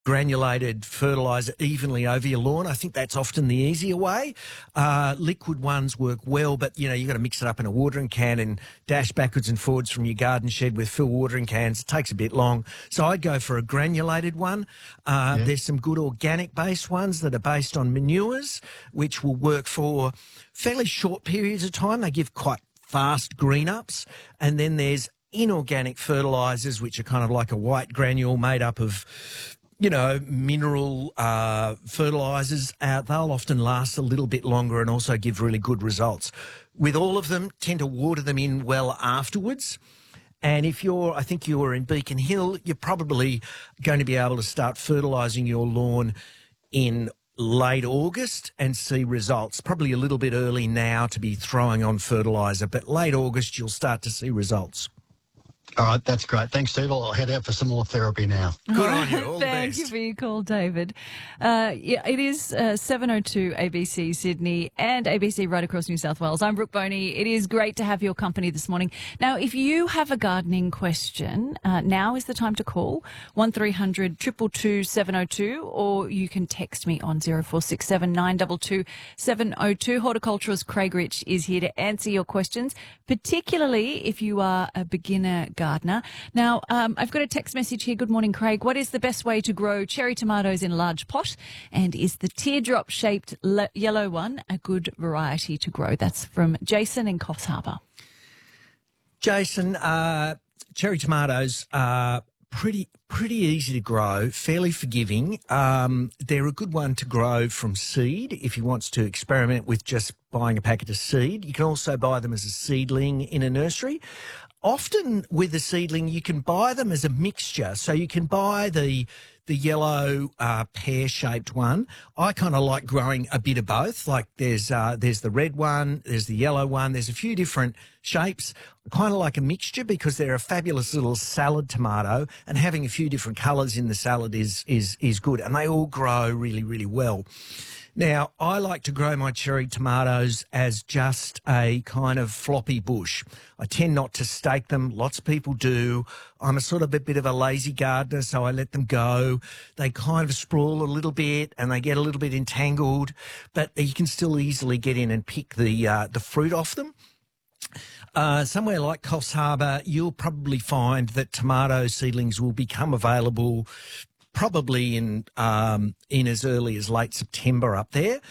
granulated fertiliser evenly over your lawn. I think that's often the easier way. Liquid ones work well, but, you've got to mix it up in a watering can and dash backwards and forwards from your garden shed with full watering cans. It takes a bit long. So I'd go for a granulated one. There's some good organic-based ones that are based on manures, which will work for fairly short periods of time. They give quite fast green-ups. And then there's inorganic fertilisers, which are kind of like a white granule made up of mineral fertilisers. They'll often last a little bit longer and also give really good results. With all of them, tend to water them in well afterwards. And I think you're in Beacon Hill, you're probably going to be able to start fertilising your lawn in late August and see results. Probably a little bit early now to be throwing on fertiliser, but late August you'll start to see results. All right, that's great. Thanks, Steve. I'll head out for some more therapy now. Good on you. All the best. Thank you for your call, David. It is 7:02 ABC Sydney and ABC right across New South Wales. I'm Brooke Boney. It is great to have your company this morning. Now, if you have a gardening question, now is the time to call 1300 222 702, or you can text me on 0467 922 702. Horticulturist Craig Rich is here to answer your questions, particularly if you are a beginner gardener. Now, I've got a text message here. Good morning, Craig. What is the best way to grow cherry tomatoes in a large pot? And is the teardrop-shaped yellow one a good variety to grow? That's from Jason in Coffs Harbour. Jason, cherry tomatoes are pretty easy to grow, fairly forgiving. They're a good one to grow from seed if you want to experiment with just buying a packet of seed. You can also buy them as a seedling in a nursery. Often with a seedling, you can buy them as a mixture. So you can buy the yellow pear-shaped one. I kind of like growing a bit of both. Like there's the red one, there's the yellow one. There's a few different shapes, kind of like a mixture, because they're a fabulous little salad tomato, and having a few different colours in the salad is good, and they all grow really, really well. Now, I like to grow my cherry tomatoes as just a kind of floppy bush. I tend not to stake them. Lots of people do. I'm a sort of a bit of a lazy gardener, so I let them go. They kind of sprawl a little bit and they get a little bit entangled, but you can still easily get in and pick the fruit off them. Somewhere like Coffs Harbour, you'll probably find that tomato seedlings will become available probably in as early as late September up there.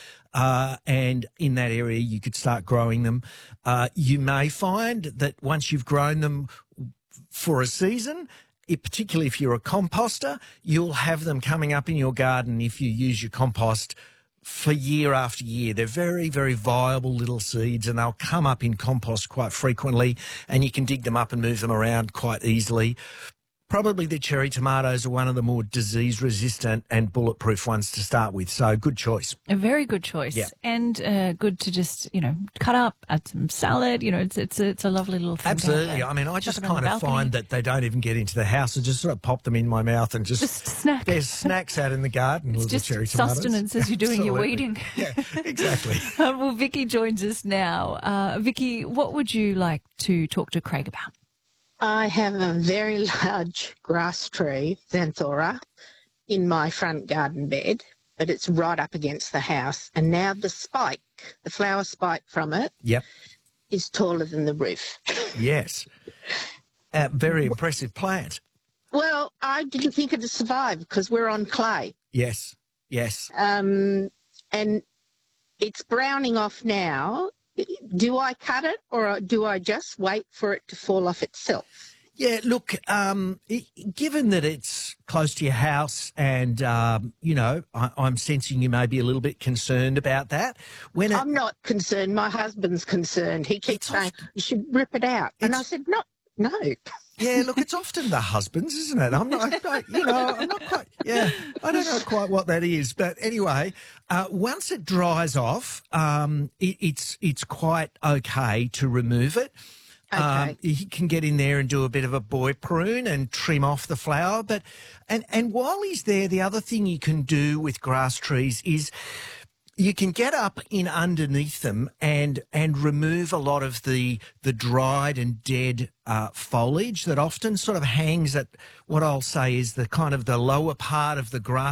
And in that area, you could start growing them. You may find that once you've grown them for a season, particularly if you're a composter, you'll have them coming up in your garden if you use your compost for year after year. They're very, very viable little seeds, and they'll come up in compost quite frequently, and you can dig them up and move them around quite easily. Probably the cherry tomatoes are one of the more disease-resistant and bulletproof ones to start with, so good choice. A very good choice. Yeah. And good to just, cut up, add some salad. It's a lovely little thing. Absolutely. I mean, I just kind of find that they don't even get into the house. I just sort of pop them in my mouth and just snack. There's snacks out in the garden with the cherry tomatoes. Sustenance as you're doing your weeding. Yeah, exactly. Well, Vicky joins us now. Vicky, what would you like to talk to Craig about? I have a very large grass tree, Xanthora, in my front garden bed, but it's right up against the house. And now the flower spike from it is taller than the roof. Yes. Very impressive plant. Well, I didn't think it'd survive because we're on clay. Yes, yes. And it's browning off now. Do I cut it, or do I just wait for it to fall off itself? Yeah, look, given that it's close to your house and, I'm sensing you may be a little bit concerned about that. I'm not concerned. My husband's concerned. He keeps saying, you should rip it out. And I said, no. Yeah, look, it's often the husbands, isn't it? I'm not quite, I don't know quite what that is. But anyway, once it dries off, it's quite okay to remove it. Okay. He can get in there and do a bit of a boy prune and trim off the flower. And while he's there, the other thing you can do with grass trees is You can get up in underneath them and remove a lot of the dried and dead foliage that often sort of hangs at what I'll say is the kind of the lower part of the grass